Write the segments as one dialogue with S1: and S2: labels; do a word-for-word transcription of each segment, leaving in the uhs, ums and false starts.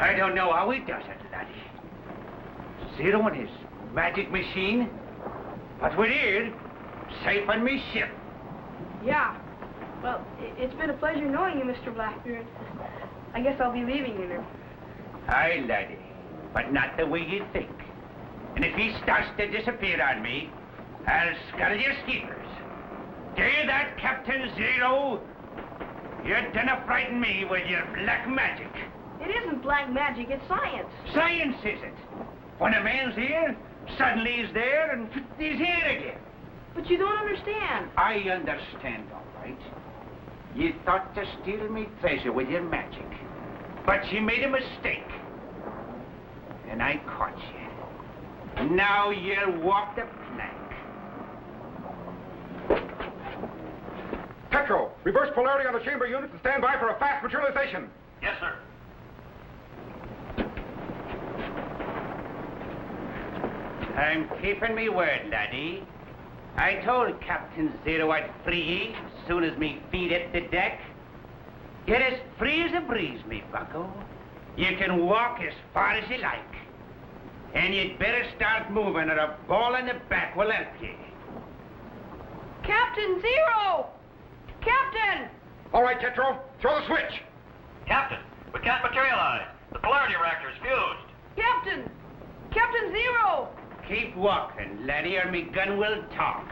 S1: I don't know how he does it, laddie. Zero and his magic machine, but we're here, safe on me ship.
S2: Yeah. Well, it's been a pleasure knowing you, Mister Blackbeard. I guess I'll be leaving you now.
S1: Aye, laddie, but not the way you think. And if he starts to disappear on me, I'll scuttle your skeepers. Do you that, Captain Zero? You dinna frighten me with your black magic.
S2: It isn't black magic, it's science.
S1: Science is it? When a man's here, suddenly he's there, and he's here again.
S2: But you don't understand.
S1: I understand, all right. You thought to steal me treasure with your magic. But you made a mistake. And I caught you. Now you'll walk the plank.
S3: Petro, reverse polarity on the chamber units and stand by for a fast materialization.
S4: Yes, sir.
S1: I'm keeping me word, laddie. I told Captain Zero I'd free ye as soon as me feet hit the deck. You're as free as a breeze, me bucko. You can walk as far as you like. And you'd better start moving or a ball in the back will help you.
S2: Captain Zero! Captain!
S3: All right, Tetro, throw the switch.
S4: Captain, we can't materialize. The polarity reactor's fused.
S2: Captain! Captain Zero!
S1: Keep walking, laddie, or me gun will talk.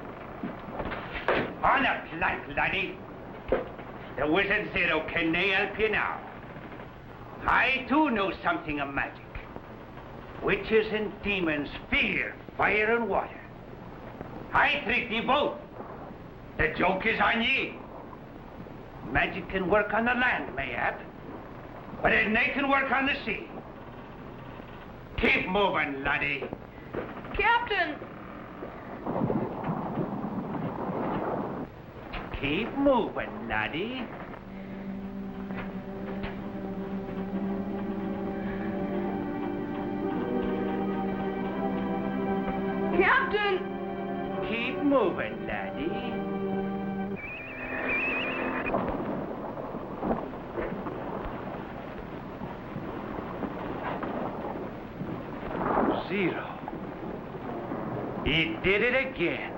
S1: On the plank, laddie. The Wizard Zero can nae help you now. I, too, know something of magic. Witches and demons fear fire and water. I trick ye both. The joke is on ye. Magic can work on the land, mayhap, but it nae can work on the sea. Keep moving, laddie.
S2: Captain!
S1: Keep moving, laddie.
S2: Captain!
S1: Keep moving, laddie. Zero. He did it again.